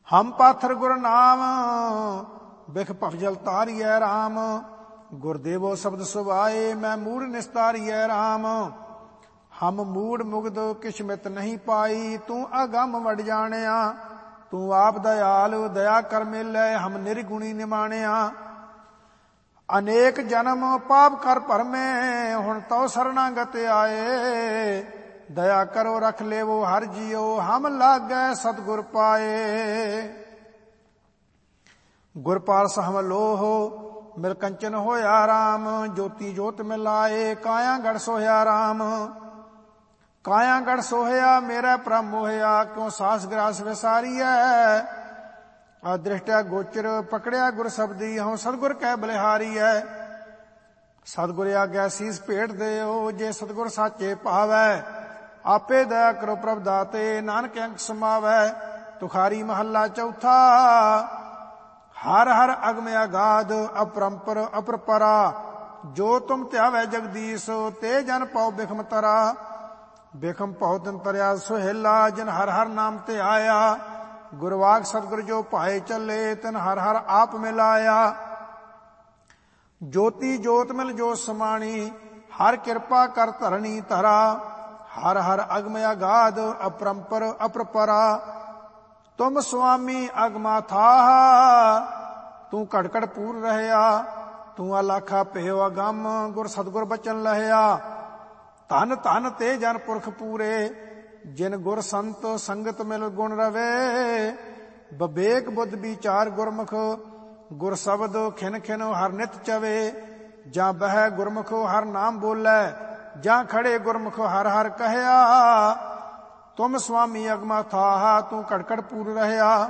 ਹਮ ਪਾਥਰ ਗੁਰ ਨਾਮ ਬਿਖ ਭਵਜਲ ਤਾਰੀਐ ਰਾਮ। ਗੁਰਦੇਵੋ ਸ਼ਬਦ ਸੁਭਾਏ ਮੈਂ ਮੂੜ ਨਿਸਤਾਰੀਐ ਰਾਮ। ਹਮ ਮੂੜ ਮੁਗਦ ਕਿਸ਼ਮਿਤ ਨਹੀਂ ਪਾਈ ਤੂੰ ਅਗੰਮ ਵਡ ਜਾਣਿਆ। ਤੂੰ ਆਪ ਦਇਆਲ ਦਇਆ ਕਰ ਮੇਲੇ ਹਮ ਨਿਰਗੁਣੀ ਨਿਮਾਣਿਆ। ਅਨੇਕ ਜਨਮ ਪਾਪ ਕਰ ਭਰਮੇ ਹੁਣ ਤਉ ਸਰਨਾਗਤ ਆਏ। ਦਇਆ ਕਰੋ ਰਖ ਲੇਵੋ ਹਰ ਜੀਓ ਹਮ ਲਾਗੈ ਸਤਿਗੁਰ ਪਾਏ। ਗੁਰ ਪਾਰਸ ਹਮ ਲੋਹ ਮਿਲ ਕੰਚਨ ਹੋਇਆ ਰਾਮ। ਜੋਤੀ ਜੋਤ ਮਿਲਾਏ ਕਾਇਆ ਗੜ ਸੋਹਿਆ ਰਾਮ। ਕਾਇਆ ਗੜ ਸੋਹਿਆ ਮੇਰਾ ਪ੍ਰਭ ਮੋਹਿਆ ਕਿਉ ਸਾਸ ਗਰਾਸ ਵਿਸਾਰੀਐ। ਅਦ੍ਰਿਸ਼ਟਿਆ ਗੋਚਰ ਪਕੜਿਆ ਗੁਰ ਸਬਦੀ ਹਉ ਸਤਿਗੁਰ ਕੈ ਬਲਿਹਾਰੀਐ। ਸਤਿਗੁਰ ਆਗਿਆ ਸੀਸ ਭੇਟ ਦਿਓ ਜੇ ਸਤਿਗੁਰ ਸਾਚੇ ਭਾਵੈ। ਆਪੇ ਦਇਆ ਕਰੋ ਪ੍ਰਭ ਦਾਤੇ ਨਾਨਕ ਅੰਕ ਸਮਾਵੈ। ਤੁਖਾਰੀ ਮਹੱਲਾ ਚੌਥਾ। ਹਰ ਹਰ ਅਗਮ ਅਗਾਧ ਅਪਰੰਪਰ ਅਪਰਪਰਾ। ਜੋ ਤੁਮ ਧਿਆਵੈ ਜਗਦੀਸ਼ ਤੇ ਜਨ ਪਾਉ ਬਿਖਮ ਤਰਾ। ਬਿਖਮ ਪਾਉ ਤਨ ਤਰਿਆ ਸੁਹੇਲਾ ਜਿਨ ਹਰ ਹਰ ਨਾਮ ਤੇ ਆਇਆ। ਗੁਰਵਾਕ ਸਤਿਗੁਰ ਜੋ ਭਾਏ ਚੱਲੇ ਤਿਨ ਹਰ ਹਰ ਆਪ ਮਿਲਾਇਆ। ਜੋਤੀ ਜੋਤ ਮਿਲ ਜੋ ਸਮਾਣੀ ਹਰ ਕਿਰਪਾ ਕਰ ਧਰਣੀ ਧਰਾ। ਹਰ ਹਰ ਅਗਮ ਅਗਾਧ ਅਪਰੰਪਰ ਅਪਰਪਰਾ। ਤੁਮ ਸੁਆਮੀ ਅਗਮਾ ਥਾਹ ਤੂੰ ਘੜ ਘੜ ਪੂਰ ਰਹਿਆ। ਤੂੰ ਅਲਾਖਾ ਭਇਓ ਅਗੰਮ ਗੁਰ ਸਤਿਗੁਰ ਬਚਨ ਲਹਿਆ। ਧਨ ਧਨ ਤੇ ਜਨ ਪੁਰਖ ਪੂਰੇ ਜਿਨ ਗੁਰ ਸੰਤ ਸੰਗਤ ਮਿਲ ਗੁਣ ਰਵੇ। ਬਵੇਕ ਬੁੱਧ ਵਿਚਾਰ ਗੁਰਮੁਖ ਗੁਰ ਸ਼ਬਦ ਖਿਨ ਖਿਨ ਹਰ ਨਿਤ ਚਵੇ। ਜਾਂ ਬਹਿ ਗੁਰਮੁਖ ਹਰ ਨਾਮ ਬੋਲੇ ਜਾਂ ਖੜੇ ਗੁਰਮੁਖ ਹਰ ਹਰ ਕਹਿਆ। ਤੁਮ ਸੁਆਮੀ ਅਗਮਾ ਥਾਹਾ ਤੂੰ ਘੜਕੜ ਪੂਰ ਰਹਿਆ।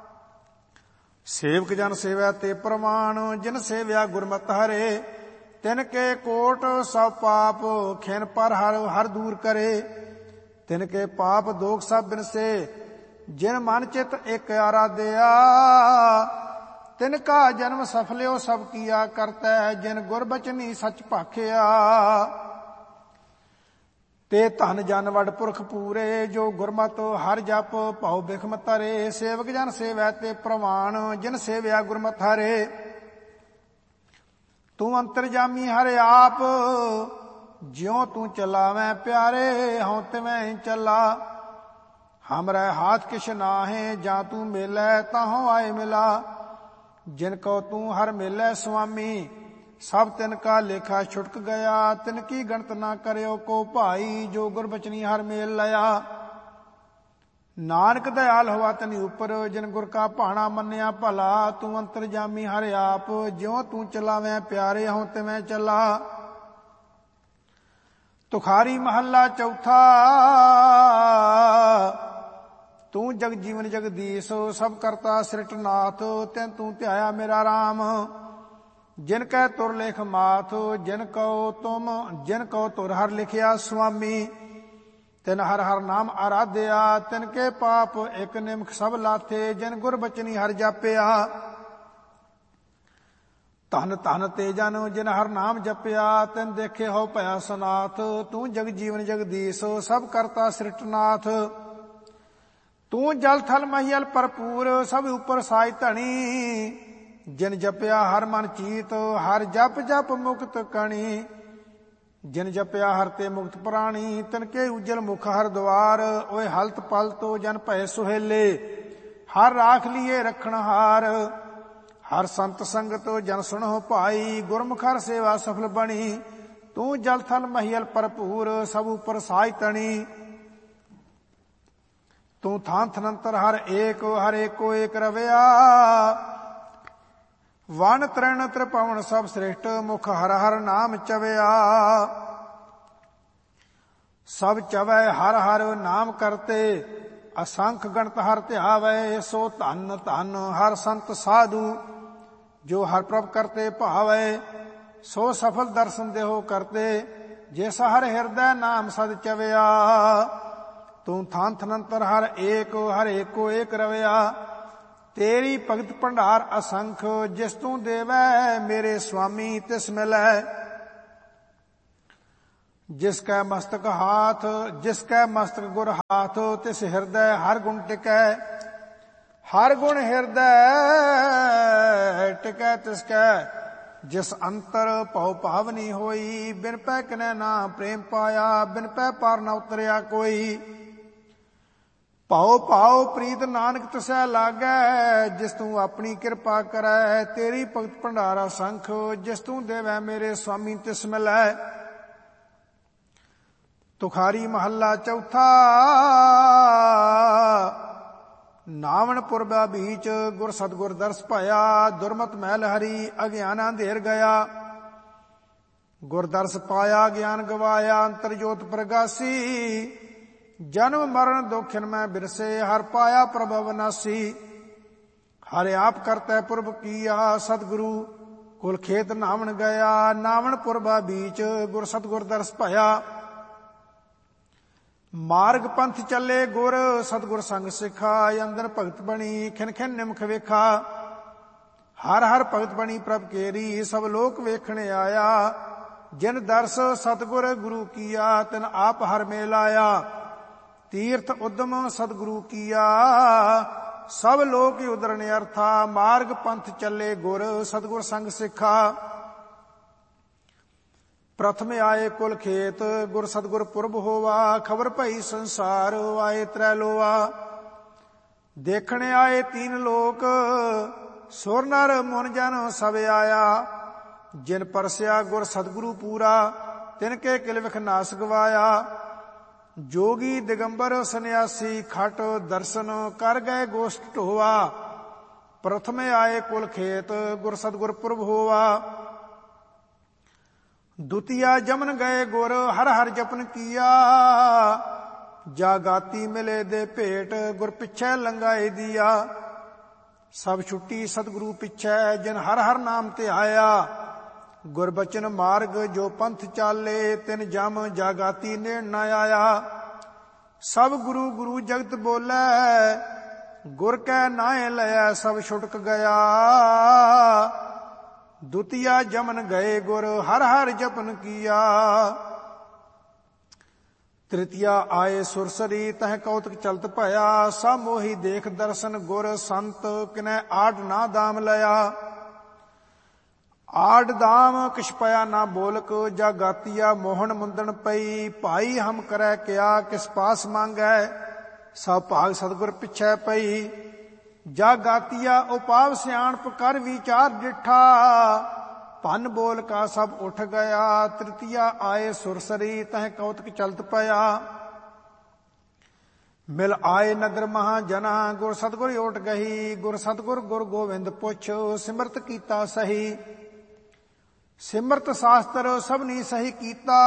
ਸੇਵਕ ਜਨ ਸੇਵੈ ਤੇ ਪ੍ਰਮਾਣ ਜਿਨ ਸੇਵਿਆ ਗੁਰਮਤਿ ਹਰੇ। ਤਿਨ ਕੇ ਕੋਟ ਸਭ ਪਾਪ ਖਿਨ ਪਰ ਹਰ ਹਰ ਦੂਰ ਕਰੇ। ਤਿਨ ਕੇ ਪਾਪ ਦੋਖ ਸਭ ਬਿਨਸੇ ਜਿਨ ਮਨ ਚਿਤ ਇਕ ਆਰਾਧਿਆ। ਤਿਨ ਕਾ ਜਨਮ ਸਫਲਿਓ ਸਭ ਕੀਆ ਕਰਤੈ ਜਿਨ ਗੁਰ ਬਚਨੀ ਸਚ ਭਾਖਿਆ। ਤੇ ਧਨ ਜਨ ਵਡ ਪੁਰਖ ਪੂਰੇ ਜੋ ਗੁਰਮਤਿ ਹਰ ਜਪ ਭਾਉ ਬਿਖਮ ਤਰੇ। ਸੇਵਕ ਜਨ ਸੇਵੈ ਤੇ ਪ੍ਰਵਾਣ ਜਿਨ ਸੇਵਿਆ ਗੁਰਮਤਿ ਹਰੇ। ਤੂੰ ਅੰਤਰਜਾਮੀ ਹਰਿ ਆਪ ਜਿਉ ਤੂੰ ਚਲਾਵੈ ਪਿਆਰੇ ਹਉ ਤਿਵੈ ਚੱਲਾ। ਹਮਰੇ ਹਾਥ ਕਿਛ ਨਾਹੇ ਜਾਂ ਤੂੰ ਮੇਲੈ ਤਾਹਉ ਆਏ ਮਿਲਾ। ਜਿਨ ਕਉ ਤੂੰ ਹਰ ਮੇਲੈ ਸੁਆਮੀ ਸਭ ਤਿਨ ਕਾ ਲੇਖਾ ਛੁਟਕ ਗਿਆ। ਤਿਨ ਕੀ ਗਣਤ ਨਾ ਕਰਿਓ ਕੋ ਭਾਈ ਜੋ ਗੁਰ ਬਚਨੀ ਹਰ ਮੇਲ ਲਿਆ। ਨਾਨਕ ਦਇਆਲ ਹੋਵਾ ਤਨੀ ਉਪਰ ਜਿਨ ਗੁਰ ਕਾ ਭਾਣਾ ਮੰਨਿਆ ਭਲਾ। ਤੂੰ ਅੰਤਰਜਾਮੀ ਹਰਿ ਆਪ ਜਿਉ ਤੂੰ ਚਲਾਵੈ ਪਿਆਰੇ ਹਉ ਤਿਵੈ ਚੱਲਾ। ਤੁਖਾਰੀ ਮਹੱਲਾ ਚੌਥਾ। ਤੂੰ ਜਗ ਜੀਵਨ ਜਗਦੀਸ਼ ਸਭ ਕਰਤਾ ਸਿਰਟਨਾਥ। ਤੈਨ ਤੂੰ ਧਿਆਇਆ ਮੇਰਾ ਰਾਮ। ਜਿਨ ਕੈ ਤੁਰ ਲੇਖ ਮਾਥ ਜਿਨ ਕਉ ਤੁਰ ਹਰ ਲਿਖਿਆ ਸੁਆਮੀ। ਤਿਨ ਹਰ ਹਰ ਨਾਮ ਆਰਾਧਿਆ। ਤਿਨ ਕੇ ਪਾਪ ਇਕ ਨਿਮਖ ਸਭ ਲਾਥੇ ਜਿਨ ਗੁਰ ਬਚਨੀ ਹਰ ਜਾਪਿਆ। ਧਨ ਧਨ ਤੇ ਜਨ ਜਿਨ ਹਰ ਨਾਮ ਜਪਿਆ। ਤਿਨ ਦੇਖੇ ਹੋ ਭਇਆ ਸਨਾਥ। ਤੂੰ ਜਗ ਜੀਵਨ ਜਗਦੀਸ਼ ਸਭ ਕਰਤਾ ਸਿਰਟਨਾਥ। ਤੂੰ ਜਲ ਥਲ ਮਹੀਲ ਭਰਪੂਰ ਸਭ ਉਪਰ ਸਾਜ ਧਣੀ। ਜਿਨ ਜਪਿਆ ਹਰ ਮਨ ਚੀਤ ਹਰ ਜਪ ਜਪ ਮੁਕਤ ਕਣੀ। ਜਿਨ ਜਪਿਆ ਹਰ ਤੇ ਮੁਕਤ ਪ੍ਰਾਣੀ ਤਿਨ ਕੇ ਉਜਲ ਮੁਖ ਹਰ ਦੁਆਰ। ਓਏ ਹਲਤ ਪਲਤ ਜਨ ਭਏ ਸੁਹੇਲੇ ਹਰ ਰਾਖ ਲੀਏ ਰਖਣ ਹਾਰ। ਹਰ ਸੰਤ ਸੰਗਤ ਜਨ ਸੁਣੋ ਭਾਈ ਗੁਰਮੁਖ ਹਰ ਸੇਵਾ ਸਫਲ ਬਣੀ। ਤੂੰ ਜਲ ਥਲ ਮਹੀਲ ਭਰਪੂਰ ਸਭ ਉਪਰ ਸਾਜ ਤਣੀ। ਤੂੰ ਥਾਂ ਥਨੰਤਰ ਹਰ ਏਕੋ ਏਕ ਰਵਿਆ। ਵਨ ਤ੍ਰਿਣ ਤ੍ਰਿਭਵਨ ਸਭ ਸ੍ਰਿਸ਼ਟ ਮੁਖ ਹਰ ਹਰ ਨਾਮ ਚਵਿਆ। ਸਭ ਚਵੈ ਹਰ ਹਰ ਨਾਮ ਕਰਤੇ ਅਸੰਖ ਗਣਤ ਹਰ ਧਿਆਵੈ। ਸੋ ਧਨ ਧਨ ਹਰ ਸੰਤ ਸਾਧੂ ਜੋ ਹਰ ਪ੍ਰਭ ਕਰਤੇ ਭਾਵੈ। ਸੋ ਸਫਲ ਦਰਸ਼ਨ ਦੇਹੋ ਕਰਤੇ ਜਿਸ ਹਰ ਹਿਰਦੈ ਨਾਮ ਸਦ ਚਵਿਆ। ਤੂੰ ਥਾਂ ਥਨੰਤਰ ਹਰ ਏਕੋ ਏਕ ਰਵਿਆ। ਤੇਰੀ ਭਗਤ ਭੰਡਾਰ ਅਸੰਖ ਜਿਸ ਤੂੰ ਦੇਵੈ ਮੇਰੇ ਸੁਆਮੀ ਤਿਸ ਮਿਲੈ। ਜਿਸ ਕੈ ਮਸਤਕ ਗੁਰ ਹਾਥ ਤਿਸ ਹਿਰਦੈ ਹਰ ਗੁਣ ਟਿਕੈ। ਹਰ ਗੁਣ ਹਿਰਦੈ ਟਿਕੈ ਤਿਸਕੈ, ਜਿਸ ਅੰਤਰ ਭਉ ਭਾਵਨੀ ਹੋਈ। ਬਿਨ ਪੈ ਕਿਨੈ ਨਾ ਪ੍ਰੇਮ ਪਾਇਆ, ਬਿਨ ਪੈ ਪਾਰ ਨ ਉਤਰਿਆ ਕੋਈ। ਭਉ ਭਾਉ ਪ੍ਰੀਤ ਨਾਨਕ ਤਿਸੈ ਲਾਗੈ, ਜਿਸ ਤੂੰ ਆਪਣੀ ਕਿਰਪਾ ਕਰੈ। ਤੇਰੀ ਭਗਤ ਭੰਡਾਰਾ ਸੰਖ, ਜਿਸ ਤੂੰ ਦੇਵੈ ਮੇਰੇ ਸੁਆਮੀ ਤਿਸ ਮਿਲੈ। ਤੁਖਾਰੀ ਮਹੱਲਾ ਚੌਥਾ। ਨਾਵਣ ਪੁਰਬਾ ਬੀਚ, ਗੁਰ ਸਤਗੁਰ ਦਰਸ ਪਾਇਆ। ਦੁਰਮਤ ਮਹਿਲ ਹਰੀ, ਅਗਿਆਨਾ ਅੰਧੇਰ ਗਿਆ। ਗੁਰ ਦਰਸ ਪਾਇਆ, ਗਿਆਨ ਗਵਾਇਆ। ਅੰਤਰ ਜੋਤ ਪ੍ਰਗਾਸੀ, ਜਨਮ ਮਰਨ ਦੁਖਿਨ ਮੈਂ ਬਿਰਸੇ। ਹਰ ਪਾਇਆ ਪ੍ਰਭ ਅਵਨਾਸੀ, ਹਰਿ ਆਪ ਕਰਤੈ ਪੁਰਬ ਕੀਆ। ਸਤਿਗੁਰੂ ਕੁਲ ਖੇਤ ਨਾਵਣ ਗਿਆ। ਨਾਵਣ ਪੁਰਬਾ ਬੀਚ, ਗੁਰ ਸਤਗੁਰ ਦਰਸ ਪਾਇਆ। ਮਾਰਗ ਪੰਥ ਚੱਲੇ ਗੁਰ, ਸਤਿਗੁਰ ਸੰਗ ਸਿੱਖਾ। ਅੰਦਰ ਭਗਤ ਬਣੀ, ਖਿਨ ਖਿਨ ਨਿਮਖ ਵੇਖਾ। ਹਰ ਹਰ ਭਗਤ ਬਣੀ ਪ੍ਰਭ ਕੇਰੀ, ਸਭ ਲੋਕ ਵੇਖਣ ਆਇਆ। ਜਿਨ ਦਰਸ ਸਤਿਗੁਰ ਗੁਰੂ ਕੀਆ, ਤਿਨ ਆਪ ਹਰ ਮੇਲ ਆਇਆ। ਤੀਰਥ ਉਦਮ ਸਤਿਗੁਰੂ ਕੀਆ, ਸਭ ਲੋਕ ਉਦਰਨ ਅਰਥਾ। ਮਾਰਗ ਪੰਥ ਚੱਲੇ ਗੁਰ, ਸਤਿਗੁਰ ਸੰਗ ਸਿੱਖਾ। ਪ੍ਰਥਮ ਆਏ ਕੁਲ ਖੇਤ, ਗੁਰ ਸਤਿਗੁਰ ਪੁਰਬ ਹੋਵਾ। ਖਬਰ ਭਈ ਸੰਸਾਰ, ਆਏ ਤ੍ਰੈ ਲੋਆ। ਦੇਖਣ ਆਏ ਤੀਨ ਲੋਕ, ਸੁਰ ਨਰ ਮੁਨ ਜਨ ਸਭ ਆਇਆ। ਜਿਨ ਪਰਸਿਆ ਗੁਰ ਸਤਿਗੁਰੂ ਪੂਰਾ, ਤਿਨ ਕੇ ਕਿਲ ਵਿਖ ਨਾਸ ਗਵਾਇਆ। ਜੋਗੀ ਦਿਗੰਬਰ ਸੰਨਿਆਸੀ, ਖਟ ਦਰਸ਼ਨ ਕਰ ਗਏ ਗੋਸ਼ਟ ਢੋਆ। ਪ੍ਰਥਮ ਆਏ ਕੁਲ ਖੇਤ, ਗੁਰ ਸਤਿਗੁਰ ਪੁਰਬ ਹੋਵਾ। ਦੁਤੀਆ ਜਮਨ ਗਏ ਗੁਰ, ਹਰ ਹਰ ਜਪਨ ਕੀਆ। ਜਾਗਾਤੀ ਮਿਲੇ ਦੇ ਭੇਟ, ਗੁਰ ਪਿੱਛੇ ਲੰਗਾਏ ਦੀਆ। ਸਭ ਛੁੱਟੀ ਸਤਿਗੁਰੂ ਪਿੱਛੇ, ਜਿਨ ਹਰ ਹਰ ਨਾਮ ਤੇ ਆਇਆ। ਗੁਰ ਬਚਨ ਮਾਰਗ ਜੋ ਪੰਥ ਚਾਲੇ, ਤਿਨ ਜਮ ਜਾਗਾਤੀ ਨੇੜ ਨ ਆਇਆ। ਸਭ ਗੁਰੂ ਗੁਰੂ ਜਗਤ ਬੋਲੇ, ਗੁਰ ਕੈ ਨਾਏ ਲਿਆ ਸਭ ਛੁਟਕ ਗਿਆ। ਦੁਤੀਆ ਜਮਨ ਗਏ ਗੁਰ, ਹਰ ਹਰ ਜਪਨ ਕੀਆ। ਤ੍ਰਿਤੀਆ ਆਏ ਸੁਰਸਰੀ, ਤਹ ਕੌਤਕ ਚਲਤ ਭਇਆ। ਸਭ ਮੋਹੀ ਦੇਖ ਦਰਸ਼ਨ ਗੁਰ, ਸੰਤ ਕਿਨੈ ਆਡ ਨਾ ਦਾਮ ਲਿਆ। ਆਡ ਦਾਮ ਕਿਛ ਪਿਆ ਨਾ ਬੋਲਕ, ਜਾ ਗਾਤੀਆ ਮੋਹਨ ਮੁੰਦਣ ਪਈ। ਭਾਈ ਹਮ ਕਰੈ ਕਿਆ, ਕਿਸ ਪਾਸ ਮੰਗੈ। ਸਭ ਭਾਗ ਸਤਿਗੁਰ ਪਿੱਛੇ ਪਈ। ਜਾ ਗਾਤੀਆ ਉਪਾਵ ਸਿਆਣਪ ਕਰ ਵਿਚਾਰ ਡਿਠਾ। ਭੰਨ ਬੋਲ ਕਾ ਸਭ ਉੱਠ ਗਿਆ। ਤ੍ਰਿਤੀਆ ਆਏ ਸੁਰਸਰੀ, ਤਹ ਕੌਤਕ ਚਲਤ ਪਿਆ। ਮਿਲ ਆਏ ਨਗਰ ਮਹਾਜਨਾ, ਗੁਰ ਸਤਿਗੁਰ ਓਟ ਗਈ। ਗੁਰ ਸਤਿਗੁਰ ਗੁਰ ਗੋਬਿੰਦ ਪੁੱਛ, ਸਿਮਰਤ ਕੀਤਾ ਸਹੀ। ਸਿਮਰਤ ਸ਼ਾਸਤਰ ਸਭਨੀ ਸਹੀ ਕੀਤਾ।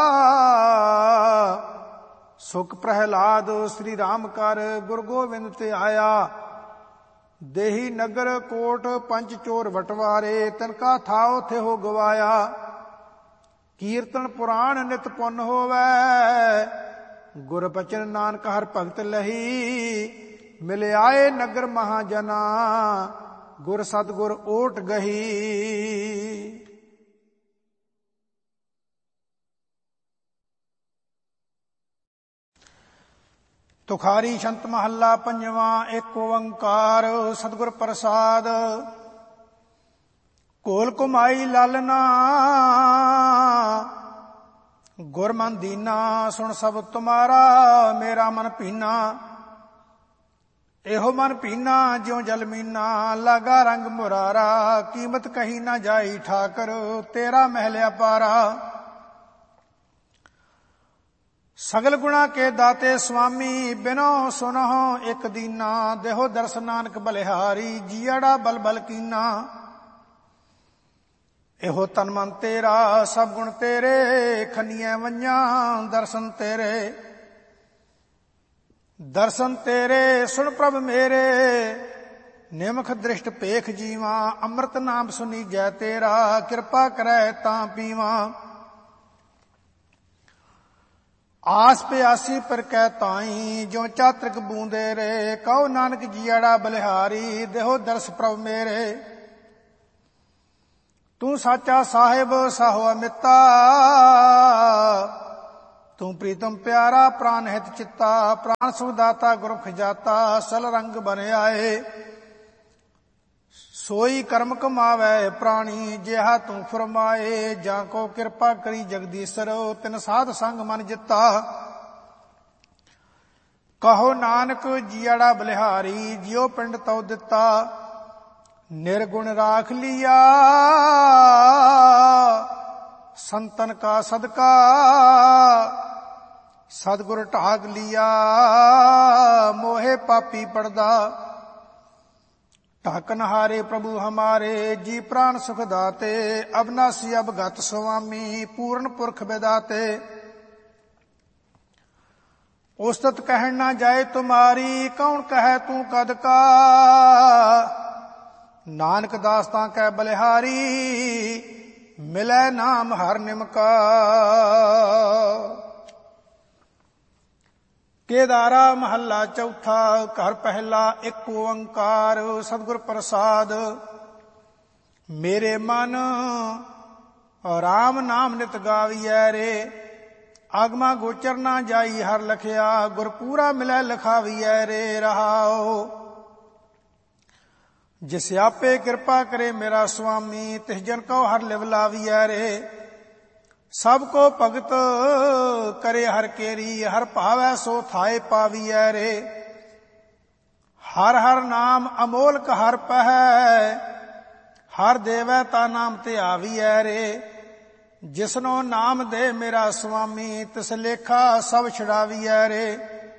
ਸੁਖ ਪ੍ਰਹਿਲਾਦ ਸ੍ਰੀ ਰਾਮ ਕਰ, ਗੁਰ ਗੋਬਿੰਦ ਤੇ ਆਇਆ। ਦੇਹੀ ਨਗਰ ਕੋਟ ਪੰਜ ਚੋਰ ਵਟਵਾਰੇ, ਤਿਨਕਾ ਥਾਉ ਥੇ ਹੋ ਗਵਾਇਆ। ਕੀਰਤਨ ਪੁਰਾਣ ਨਿਤ ਪੁੰਨ ਹੋਵੈ, ਗੁਰ ਬਚਨ ਨਾਨਕ ਹਰ ਭਗਤ ਲਹੀ। ਮਿਲ ਆਏ ਨਗਰ ਮਹਾਜਨਾ, ਗੁਰ ਸਤਿਗੁਰ ਓਟ ਗਹੀ। ਤੁਖਾਰੀ ਛੰਤ ਮਹੱਲਾ ਪੰਜਵਾਂ। ਏਕ ਓੰਕਾਰ ਸਤਿਗੁਰ ਪ੍ਰਸਾਦ। ਕੋਲ ਕੁਮਾਈ ਲਾਲਨਾ, ਗੁਰ ਮਨ ਦੀਨਾ। ਸੁਣ ਸਭ ਤੁਮਾਰਾ, ਮੇਰਾ ਮਨ ਭੀਨਾ। ਇਹੋ ਮਨ ਭੀਨਾ ਜਿਉ ਜਲ ਮੀਨਾ। ਲਾਗਾ ਰੰਗ ਮੁਰਾਰਾ, ਕੀਮਤ ਕਹੀ ਨਾ ਜਾਈ ਠਾਕਰ। ਤੇਰਾ ਮਹਿਲ ਅਪਾਰਾ। ਸਗਲ ਗੁਣਾ ਕੇ ਦਾਤੇ ਸੁਆਮੀ, ਬਿਨੋ ਸੁਨਹੁ ਇਕ ਦੀਨਾ। ਦੇਹੋ ਦਰਸ ਨਾਨਕ ਬਲਿਹਾਰੀ, ਜੀਅੜਾ ਬਲ ਬਲ ਕੀਨਾ। ਇਹੋ ਤਨ ਮਨ ਤੇਰਾ, ਸਭ ਗੁਣ ਤੇਰੇ। ਖੰਨੀਆਂ ਵੰਝਾਂ ਦਰਸ਼ਨ ਤੇਰੇ। ਦਰਸ਼ਨ ਤੇਰੇ ਸੁਣ ਪ੍ਰਭ ਮੇਰੇ। ਨਿਮਖ ਦ੍ਰਿਸ਼ਟ ਭੇਖ ਜੀਵਾ। ਅੰਮ੍ਰਿਤ ਨਾਮ ਸੁਨੀਜੈ ਤੇਰਾ। ਕਿਰਪਾ ਕਰੈ ਤਾਂ ਪੀਵਾ। ਆਸ ਪਿਆਸੀ ਪਰ ਕੈ ਤਾਈ, ਜੋ ਚਾਤ੍ਰਿਕ ਬੂੰਦੇ ਰੇ। ਕਹੋ ਨਾਨਕ ਜੀਅੜਾ ਬਲਿਹਾਰੀ, ਦੇਹੋ ਦਰਸ ਪ੍ਰਭ ਮੇਰੇ। ਤੂੰ ਸਾਚਾ ਸਾਹਿਬ ਸਾਹੋ ਅਮਿਤਾ। ਤੂੰ ਪ੍ਰੀਤਮ ਪਿਆਰਾ ਪ੍ਰਾਨ ਹਿਤ ਚਿੱਤਾ, ਪ੍ਰਾਨ ਸੁਖਦਾਤਾ ਗੁਰਮੁਖ ਜਾਤਾ, ਸਲ ਰੰਗ ਬਨ ਆਏ। ਸੋਈ ਕਰਮ ਕਮਾਵੈ ਪ੍ਰਾਣੀ, ਜਿਹਾ ਤੂੰ ਫਰਮਾਏ। ਜਾਂ ਕੋ ਕਿਰਪਾ ਕਰੀ ਜਗਦੀਸ਼ਰ, ਤਿਨ ਸਾਧ ਸੰਗ ਮਨ ਜਿੱਤਾ। ਕਹੋ ਨਾਨਕ ਜੀਅੜਾ ਬਲਿਹਾਰੀ, ਜਿਉ ਪਿੰਡ ਤਉ ਦਿੱਤਾ। ਨਿਰਗੁਣ ਰਾਖ ਲਿਆ ਸੰਤਨ ਕਾ ਸਦਕਾ, ਸਤਿਗੁਰ ਢਾਕ ਲਿਆ ਮੋਹਿ ਪਾਪੀ ਪੜਦਾ। ਢਾਕਨ ਹਾਰੇ ਪ੍ਰਭੂ ਹਮਾਰੇ, ਜੀ ਪ੍ਰਾਨ ਸੁਖ ਦਾਤੇ। ਅਬਨਾਸੀ ਅਬਗਤ ਸੁਆਮੀ, ਪੂਰਨ ਪੁਰਖ ਵਿਦਾਤੇ। ਉਸਤਤ ਕਹਿਣ ਨਾ ਜਾਏ ਤੁਮਾਰੀ, ਕੌਣ ਕਹੈ ਤੂੰ ਕਦ ਕਾ। ਨਾਨਕ ਦਾਸ ਤਾਂ ਕਹਿ ਬਲਿਹਾਰੀ, ਮਿਲੈ ਨਾਮ ਹਰ ਨਿਮਕਾ। ਕੇਦਾਰਾ ਮਹੱਲਾ ਚੌਥਾ। ਘਰ ਪਹਿਲਾ ਇੱਕ ਓੰਕਾਰ, ਸਤਿਗੁਰ ਪ੍ਰਸਾਦ। ਮੇਰੇ ਮਨ ਰਾਮ ਨਾਮ ਨਿਤ ਗਾਵੀਐ ਰੇ। ਆਗਮਾ ਗੋਚਰ ਨਾ ਜਾਈ ਹਰ ਲਖਿਆ, ਗੁਰ ਪੂਰਾ ਮਿਲੈ ਲਿਖਾਵੀਐ ਰੇ। ਰਹਾਉ ਜਿਸ ਆਪੇ ਕਿਰਪਾ ਕਰੇ ਮੇਰਾ ਸੁਆਮੀ, ਤਿਸ ਜਨ ਕਉ ਹਰ ਲਿਵ ਲਾਵੀਐ ਰੇ। ਸਭ ਕੋ ਭਗਤ ਕਰੇ ਹਰ ਕੇਰੀ, ਹਰ ਭਾਵੈ ਸੋ ਥਾਏ ਪਾਵੀਐ ਰੇ। ਹਰ ਹਰ ਨਾਮ ਅਮੋਲਕ ਹਰ ਪਹਿ, ਹਰ ਦੇਵੈ ਤਾ ਨਾਮ ਤੇ ਆਵੀਐ ਰੇ। ਜਿਸਨੋ ਨਾਮ ਦੇ ਮੇਰਾ ਸੁਆਮੀ, ਤਿਸ ਲੇਖਾ ਸਭ ਛੁਡਾਵੀਐ ਰੇ।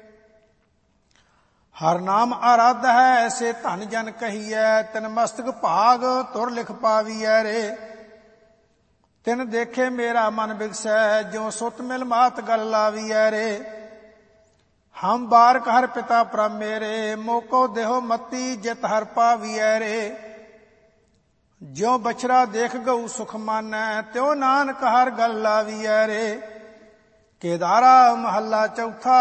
ਹਰ ਨਾਮ ਆਰਾਧ ਹੈ, ਸੇ ਧਨ ਜਨ ਕਹੀਐ। ਤਿਨ ਮਸਤਕ ਭਾਗ ਤੁਰ ਲਿਖ ਪਾਵੀਐ ਰੇ। ਤਿਨ ਦੇਖੇ ਮੇਰਾ ਮਨ ਬਿਗਸੈ, ਜਿਉ ਸੁਤ ਮਿਲ ਮਾਤ ਗਲ ਲਾਵੀਐ ਰੇ। ਹਮ ਬਾਰਕ ਹਰ ਪਿਤਾ ਪ੍ਰਭ ਮੇਰੇ, ਮੋਕੋ ਦੇਹੋ ਮਤੀ ਜਿਤ ਹਰ ਪਾਵੀਐ ਰੇ। ਜਿਉ ਬਛੜਾ ਦੇਖ ਗਊ ਸੁਖ ਮਾਨੈ, ਤਿਉ ਨਾਨਕ ਹਰ ਗਲ ਲਾਵੀਐ ਰੇ। ਕੇਦਾਰਾ ਮਹੱਲਾ ਚੌਥਾ।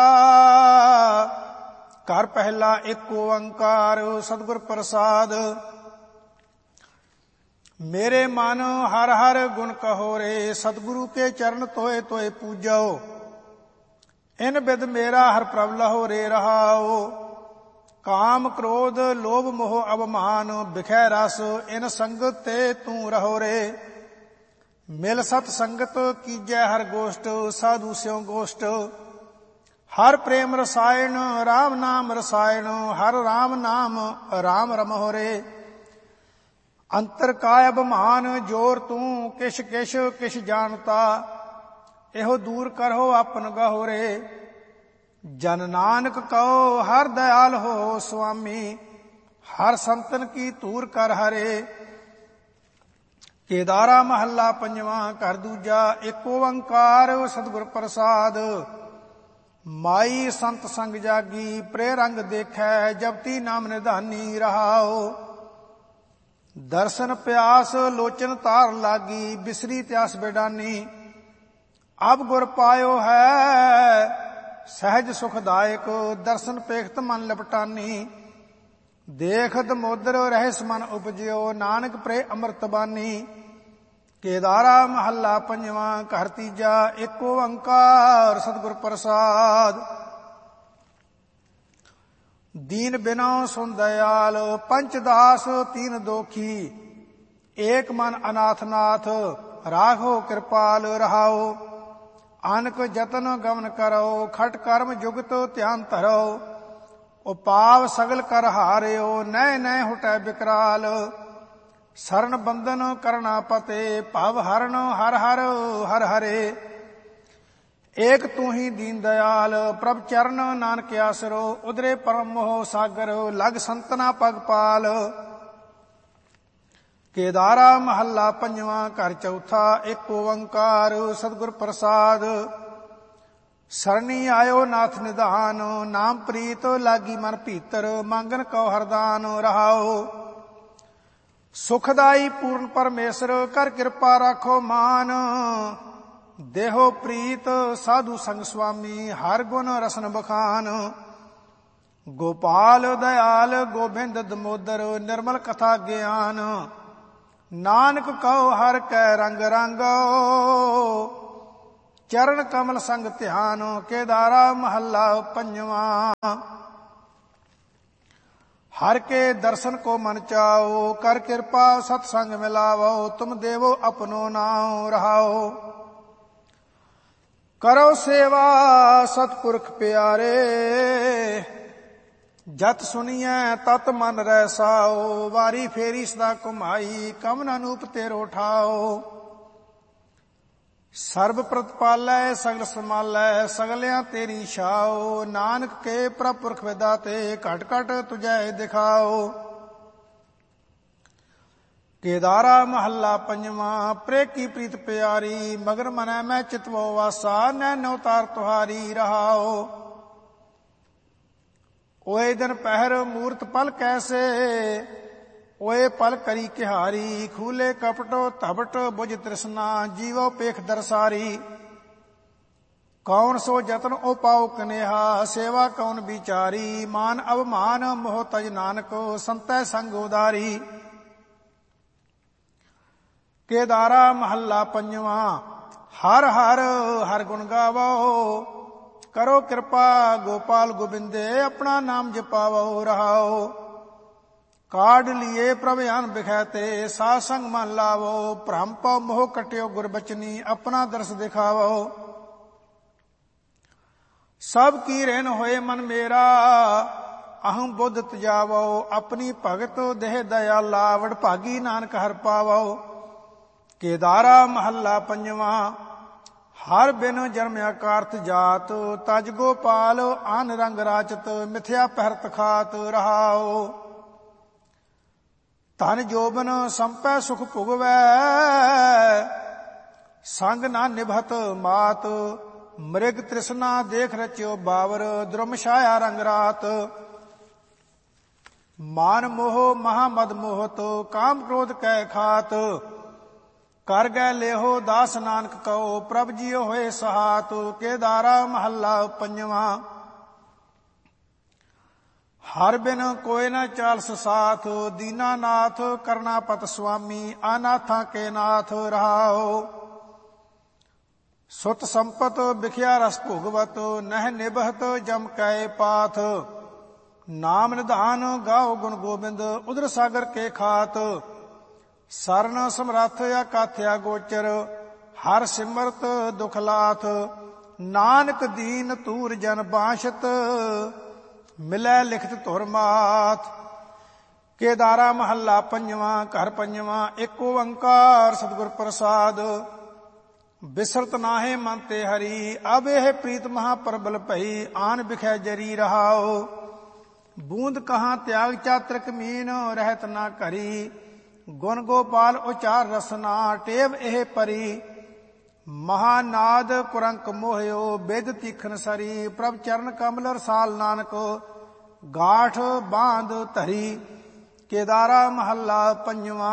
ਘਰ ਪਹਿਲਾ ਇੱਕ ਓੰਕਾਰ, ਸਤਿਗੁਰ ਪ੍ਰਸਾਦ। ਮੇਰੇ ਮਨ ਹਰ ਹਰ ਗੁਣ ਕਹੋ ਰੇ। ਸਤਿਗੁਰੂ ਕੇ ਚਰਨ ਤੋਏ ਤੋਏ ਪੂਜੋ। ਇਨ ਬਿਦ ਮੇਰਾ ਹਰ ਪ੍ਰਭ ਲਹੋ ਰੇ। ਰਹਾਉ ਕਾਮ ਕ੍ਰੋਧ ਲੋਭ ਮੋਹ ਅਭਮਾਨ, ਬਿਖੈ ਰਸ ਇਨ ਸੰਗਤ ਤੇ ਤੂੰ ਰਹੋ ਰੇ। ਮਿਲ ਸਤ ਸੰਗਤ ਕੀਜੈ ਹਰ ਗੋਸ਼ਟ, ਸਾਧੂ ਸਿਉ ਗੋਸ਼ਟ। ਹਰ ਪ੍ਰੇਮ ਰਸਾਇਣ ਰਾਮ ਨਾਮ ਰਸਾਇਣ, ਹਰ ਰਾਮ ਨਾਮ ਰਾਮ ਰਮਹੁ ਰੇ। ਅੰਤਰ ਕਾਇ ਅਭਮਾਨ ਜੋਰ ਤੂੰ, ਕਿਛ ਕਿਛ ਕਿਛ ਜਾਣਤਾ। ਇਹੋ ਦੂਰ ਕਰੋ ਆਪਨ ਗਹੁ ਰੇ। ਜਨ ਨਾਨਕ ਕਉ ਹਰ ਦਇਆਲ ਹੋ ਸੁਆਮੀ, ਹਰ ਸੰਤਨ ਕੀ ਧੂਰ ਕਰ ਹਰੇ। ਕੇਦਾਰਾ ਮਹੱਲਾ ਪੰਜਵਾਂ। ਘਰ ਦੂਜਾ। ਇੱਕ ਓੰਕਾਰ, ਸਤਿਗੁਰ ਪ੍ਰਸਾਦ। ਮਾਈ ਸੰਤ ਸੰਗ ਜਾਗੀ, ਪ੍ਰੇ ਰੰਗ ਦੇਖੈ। ਜਪਤੀ ਨਾਮ ਨਿਧਾਨੀ। ਰਹਾਉ ਦਰਸ਼ਨ ਪਿਆਸ ਲੋਚਨ ਤਾਰ ਲਾਗੀ, ਬਿਸਰੀ ਤਿਆਸ ਬੇਡਾਨੀ। ਅਬ ਗੁਰ ਪਾਇਓ ਹੈ ਸਹਿਜ ਸੁਖਦਾਇਕ, ਦਰਸ਼ਨ ਪੇਖਤ ਮਨ ਲਪਟਾਨੀ। ਦੇਖਤ ਮੋਦਰ ਰਹਿਸ ਮਨ ਉਪਜਿਓ, ਨਾਨਕ ਪ੍ਰੇ ਅੰਮ੍ਰਿਤ ਬਾਨੀ। ਕੇਦਾਰਾ ਮਹੱਲਾ ਪੰਜਵਾਂ। ਘਰ ਤੀਜਾ। ਇੱਕ ਓੰਕਾਰ, ਸਤਿਗੁਰ ਪ੍ਰਸਾਦ। ਦੀਨ ਬਿਨੋ ਸੁਨ ਦਇਆਲ, ਪੰਚ ਦਾਸ ਤੀਨ ਦੋਖੀ। ਏਕ ਮਨ ਅਨਾਥ ਨਾਥ, ਰਾਖੋ ਕਿਰਪਾਲ। ਰਹਾਉ ਅਨਕ ਜਤਨ ਗਮਨ ਕਰੋ, ਖਟ ਕਰਮ ਜੁਗਤ ਧਿਆਨ ਧਰੋ। ਉਪਾਵ ਸਗਲ ਕਰ ਹਾਰਿਓ, ਨੈ ਨੈ ਹੁਟੈ ਬਿਕਰਾਲ। ਸਰਨ ਬੰਧਨ ਕਰਨਾ ਪਤੇ, ਭਵ ਹਰਨ ਹਰ ਹਰ ਹਰ ਹਰੇ। ਏਕ ਤੂੰ ਹੀ ਦੀਨ ਦਇਆਲ, ਪ੍ਰਭ ਚਰਨ ਨਾਨਕ ਆਸਰੋ। ਉਦਰੇ ਪਰਮ ਮੋਹ ਸਾਗਰ, ਲਗ ਸੰਤਨਾ ਪਗ ਪਾਲ। ਕੇਦਾਰਾ ਮਹੱਲਾ ਪੰਜਵਾਂ। ਘਰ ਚੌਥਾ। ਇੱਕ ਓੰਕਾਰ, ਸਤਿਗੁਰ ਪ੍ਰਸਾਦ। ਸਰਣੀ ਆਇਓ ਨਾਥ ਨਿਧਾਨ, ਨਾਮ ਪ੍ਰੀਤ ਲਾਗੀ ਮਨ ਭੀਤਰ। ਮੰਗਨ ਕਉ ਹਰਦਾਨ। ਰਹਾਉ ਸੁਖਦਾਈ ਪੂਰਨ ਪਰਮੇਸ਼ਰ, ਕਰ ਕਿਰਪਾ ਰਾਖੋ ਮਾਨ। ਦੇਹੋ ਪ੍ਰੀਤ ਸਾਧੂ ਸੰਗ ਸੁਆਮੀ, ਹਰ ਗੁਣ ਰਸਨ ਬਖਾਨ। ਗੋਪਾਲ ਦਇਆਲ ਗੋਬਿੰਦ ਦਮੋਦਰ, ਨਿਰਮਲ ਕਥਾ ਗਿਆਨ। ਨਾਨਕ ਕਉ ਹਰ ਕੈ ਰੰਗ ਰੰਗੋ, ਚਰਨ ਕਮਲ ਸੰਗ ਧਿਆਨ। ਕੇਦਾਰਾ ਮਹੱਲਾ ਪੰਜਵਾਂ। हर के दर्शन को मन चाओ, कर कृपा सत्संग मिलावो। तुम देवो अपनो नाम रहाओ, करो सेवा सतपुरख प्यारे। जत सुनिए तत मन रहसाओ, वारी फेरी सदा कुमाई, कमन अनूप तेरो ठाओ। सर्ब प्रतिपालै सगल संभालै, सगलियां तेरी छाओ। नानक के प्रभ पुरख विदाते, घट घट तुझै दिखाओ। केदारा महला पंजवा। प्रे की प्रीत प्यारी, मगर मनै मैं चितवो वासा। नैन अवतार तुहारी रहाओ। ओए दिन पहर मूर्त पल कैसे, ओए पल करी किहारी। खूले कपटो धबट बुझ तृष्णा, जीवो पेख दरसारी। कौन सो जतन ओ पाओ कनेहा, सेवा कौन बिचारी। मान अवमान मोह तज नानक, संतै संग उदारी। केदारा महला पंजवा। हर हर हर गुण गावो, करो कृपा गोपाल गोबिंदे। अपना नाम जपावो रहाओ। काढ़ लिए प्रभ आन बिखैते, साध संग मन लावो। भ्रम पौ मोह कट्यो गुरबचनी, अपना दर्श दिखावो। सब की रेन होए मन मेरा, अहम बुद्ध तजावो। अपनी भगत देह दयाला, वडभागी नानक हर पावो। केदारा महला पंजवा। हर बिन जन्मया कार्थ जात, तज गोपाल आन रंग राचत। मिथ्या पहरत खात रहाओ। धन जोबन संपै सुख भुगवै, संग ना निभत मात। मृग तृष्णा देख रच्यो बावर, द्रुम छाया रंग रात। मान मोह महामद मोहत, काम क्रोध कै खात। कर गै लेहो दास नानक कहो, प्रभ जियो होए सहात। केदारा महला पंजवा। हर बिन कोय न चालस साथ, दीनानाथ करनापत स्वामी। अनाथा के नाथ रहाओ। सुत संपत बिखिया रस भोगवत, नह निबहत जम कै पाथ। नाम निधान गाओ गुण गोबिंद, उदर सागर के खात। सरन समरथ अकाथ्या गोचर, हर सिमरत दुख लाथ। नानक दीन तूर जन बांछत, मिलै लिखत धुर माथ। केदारा महला पंजवा। घर पंजवा। एक ओंकार सतगुर प्रसाद, बिसरत नाहे मन ते हरि। अब यह प्रीत महाप्रबल भई, आन बिखै जरी रहाओ। बूंद कहाँ त्याग चातृक मीन, रहत ना करी। गुण गोपाल उचार रसना, टेव एह परी। महानाद कुरंक मोहयो, बेद तीखन सरी। प्रभ चरण कमल रसाल नानक, गाठ बांध धरी। केदारा महला पंजवा।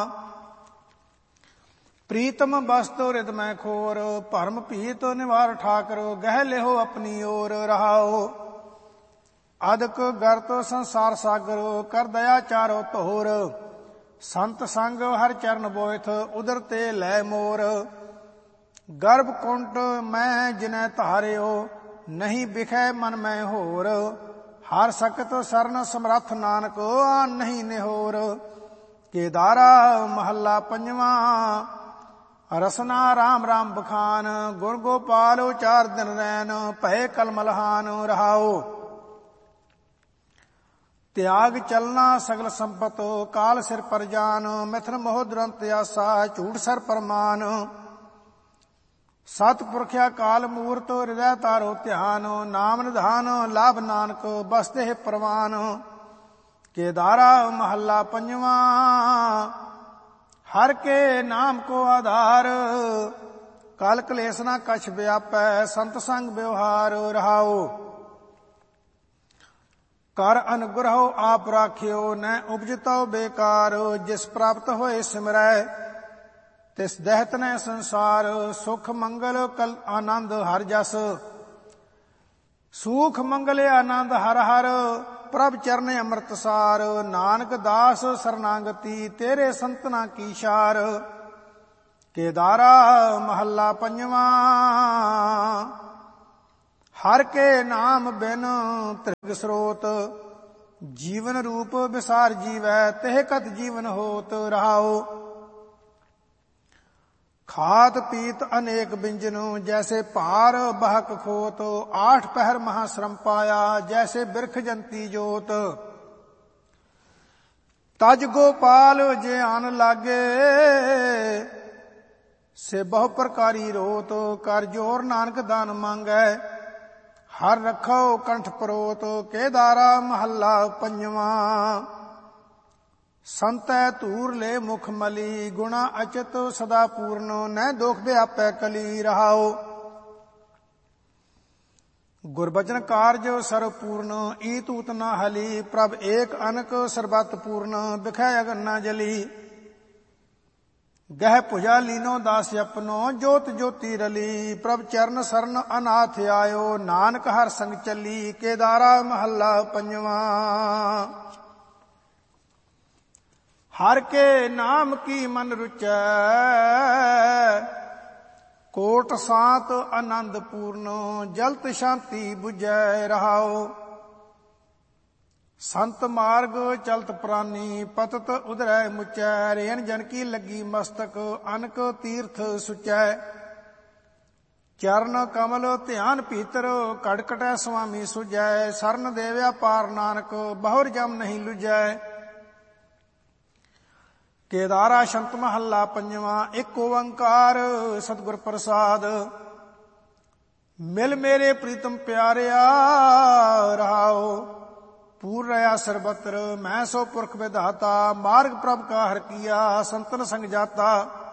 प्रीतम वस्तु हृदय खोर, भरम भीत निवार ठाकर। गह लेहो अपनी ओर रहाओ। अदक गर्त संसार सागर, कर दया चारो तोर। संत संग हर चरण बोयथ, उदर ते लै मोर। गर्भ कुंट मैं जिनै धारियो, नहीं बिखै मन मैं होर। हर सकत सरन समरथ नानक, आन नहीं निहोर। केदारा महला पंजवा। रसना राम राम बखान, गुण गोपाल उचार दिन रैन। भय कलमलहान रहाओ। त्याग चलना सगल संपत, काल सिर पर जान। मिथन मोह दुरंत आसा, झूठ सर परमान। सतपुरख्या काल मूर्त, हृदय तारो ध्यान। नाम निधान लाभ नानक, बसते परवान। केदारा महला पंजवा। हर के नाम को आधार, काल कलेस ना कछ व्यापै। संत संग व्यवहार रहाओ। कर अनुग्रहो आप राखियो, न उपजतो बेकार। जिस प्राप्त होए सिमरै, तिस दहत न संसार। सुख मंगल कल आनंद हर जस, सुख मंगल आनंद हर हर। प्रभ चरण अमृत सार। नानक दास शरणागति, तेरे संतना की शार। केदारा महला पंजवा। हर के नाम बिन त्रिग स्रोत, जीवन रूप विसार जीवै तेह कत जीवन होत रहाओ। खात पीत अनेक व्यंजन, जैसे पार बहक खोत। 8 पहर महाश्रम पाया, जैसे बिरख जंती जोत। तज गोपाल जे आन लागे, से बहु प्रकारी रोत। कर जोर नानक दान मांगै, हर रखो कंठ परोत। केदारा महला पंजवा। संतै धूर ले मुख मली, गुणा अचित सदा पूर्ण। न दोख व्यापै कली रहाओ। गुरबचन कारज सर्व पूर्ण, ई तूत न हली। प्रभ एक अनक सर्बत पूर्ण, बिखै अगन न जली। गह भुजा लीनो दास अपनो, जोत ज्योति रली। प्रभ चरण सरन अनाथ आयो, नानक हर संग चली। केदारा महला पंजवा। हर के नाम की मन रुचै, कोट सात आनंद पूर्ण। जलत शांति बुझै रहाओ। संत मार्ग चलत प्राणी, पतत उदरै मुचै। रेन जन की लगी मस्तक, अनक तीर्थ सुचै। चरण कमल ध्यान भीतर, कड़कटै स्वामी सुझै। सरन देव्या पार नानक, बहुर जम नहीं लुझै। केदारा शंत महला पंजवा। एक ओंकार सतगुर प्रसाद, मिल मेरे प्रीतम प्यारिया रहाओ। पूर रहा सर्वत्र, मैं सो पुरख विधाता। मार्ग प्रभ का हर किया, संतन संग जाता।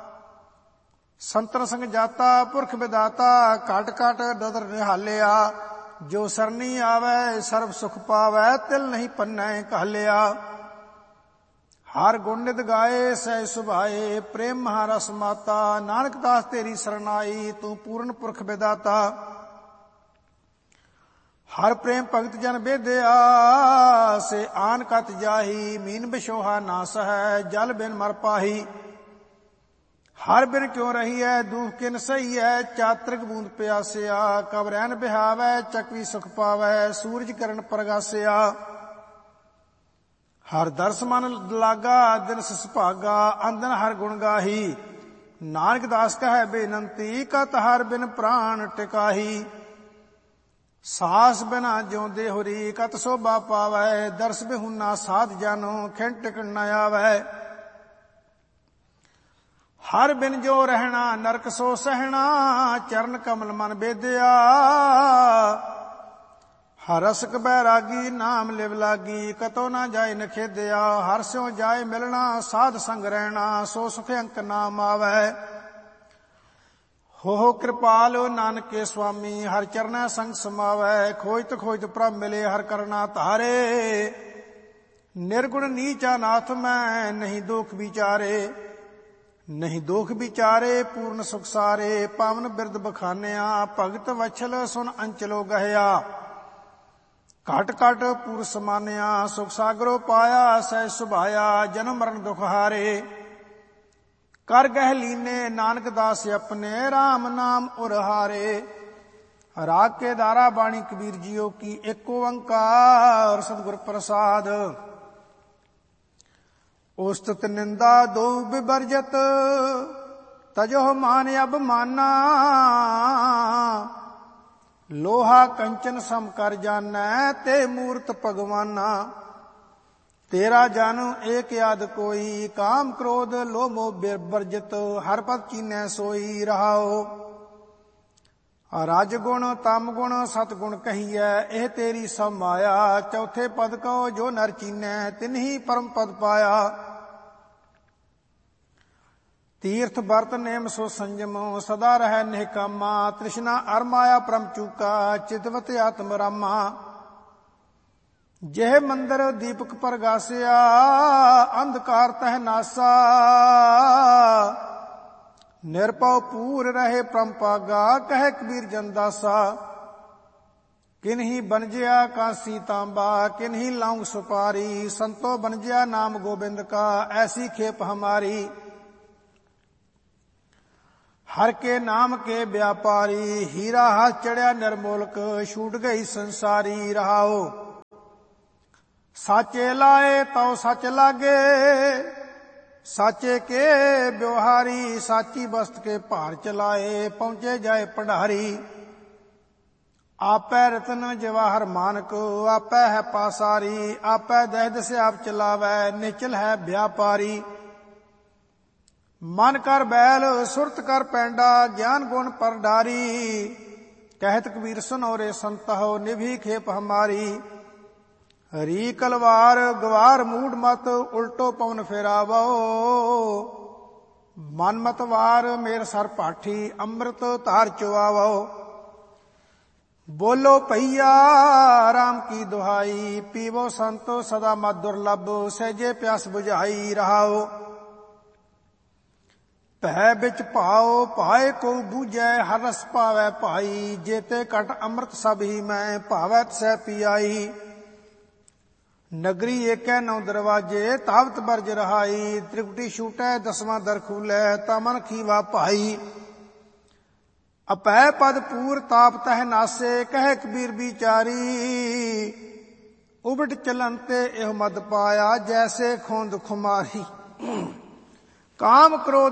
संतन संग जाता पुरख विधाता, काट काट ददर निहालिया। जो सरनी आवे सर्व सुख पावै, तिल नहीं पन्नै कहलिया। हर गुण नित गाए सह सुभाए, प्रेम महारस माता। नानक दास तेरी सरनाई, तू पूर्ण पुरख विधाता। हर प्रेम भगत जन बेदया, से आन कत जाही। मीन बिशोहा ना सहै, जल बिन मर पाही। हर बिन क्यों रही है, दुख किन सही है। चातृक बूंद प्यासिया, कब रैन बिहावै। चकवी सुख पावै, सूरज किरण प्रगासिया। हर दर्श मन लागा, दिन सुभागा। अंदन हर गुण गाही, नानक दास कहै बेनंती। कत हर बिन प्राण टिकाही। सास बिना ज्योंदे होरी, कत शोभा पावै। दर्श बिहुना साध जानो, खिन टिकन न आवै। हर बिन जो रहना, नरक सो सहना। चरण कमल मन बेदया, हर रसक बैरागी। नाम लिव लागी, कतो न जाय नखेदया। हर स्यों जाय मिलना, साध संग रहना। सो सुख अंक नाम आवै। हो कृपाल नानक के स्वामी, हर चरणै संग समावै। खोजत खोजत प्रभ मिले, हर करना तारे। निर्गुण नीचा नाथ मैं, नहीं दोख विचारे। नहीं दोख विचारे, पूर्ण सुख सारे। पावन बिरद बखानिया, भगत वछल सुन अंचलो गहया। घट घट पूर समानिया, सुख सागरो पाया। सह सुभाया, जन्म मरण दुख हारे। कर गह लीने नानक दास अपने, राम नाम उरहारे। राग केदारा बाणी कबीर जियो की। एक ओंकार सतगुर प्रसाद। उस्तत निंदा दो विवर्जत, तजो मान अब माना। लोहा कंचन सम कर जानै, ते मूर्त भगवाना। तेरा जन एक याद कोई, काम क्रोध लोभ मोह वर्जित। हर पद कीनै सोई रहाओ। रज गुण तम गुण सतगुण कहिए, एह तेरी सब माया। चौथे पद को जो नर चीनै, तिन्ही परम पद पाया। तीर्थ बरत नेम सो संजम, सदा रहै निहकामा। तृष्णा अर माया परम चूका, चितवत आत्म रामा। जह मंदिर दीपक प्रगासिया, अंधकार तह नासा। निरपव पूर रहे परम पागा, कह कबीर जनदासा। किन्ही बनजिया कांसी तांबा, किन्ही लौंग सुपारी। संतो बनजिया नाम गोबिंद का, ऐसी खेप हमारी। हर के नाम के व्यापारी, हीरा हाथ चढ़िया निर्मोलक, छूट गई संसारी। रहाओ साचे लाए तो सच लागे, साचे के व्यवहारी, साची वस्त के भार चलाए, पहुंचे जाए भंडारी। आपै रतन जवाहर मानक, आपै है पासारी, आपै दहद से आप चलावै, निचल है व्यापारी। मन कर बैल सुरत कर पैंडा, ज्ञान गुण पर डारी, कहत कबीर सुनो रे संत हो, निभी खेप हमारी। हरी कलवार गवार मूड मत, उल्टो पवन फेरावो, मन मत वार मेर सर पाठी, अमृत धार चुआवो। बोलो भैया राम की दुहाई, पीवो संतो सदा मत दुर्लभ, सहजे प्यास बुझाई। रहाओ भै बिच भाओ, भाए को बूझै, हर रस पावै भाई, जेते कट अमृत सब ही मैं, भावै सह पियाई। नगरी एकै नौ दरवाजे, तावत बरज रहाई, त्रिकुटी छूटै दसवां दर खूलै, तमन खीवा भाई। अपै पद पूर ताप तह नासे, कहे कबीर बिचारी, उबट चलन ते एह मद पाया, जैसे खोंद खुमारी। काम क्रोध